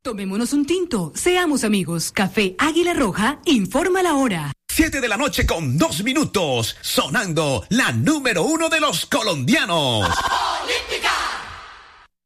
Tomémonos un tinto, seamos amigos. Café Águila Roja informa la hora. 7:02 PM, sonando la número 1 de los colombianos.